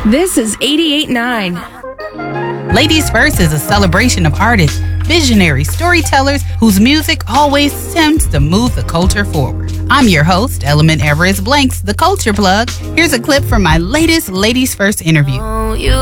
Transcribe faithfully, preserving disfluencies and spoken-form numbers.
This is eighty-eight point nine. Ladies First is a celebration of artists, visionary storytellers whose music always seems to move the culture forward. I'm your host, Element Everest Blanks, the Culture Plug. Here's a clip from my latest Ladies First interview. Oh, you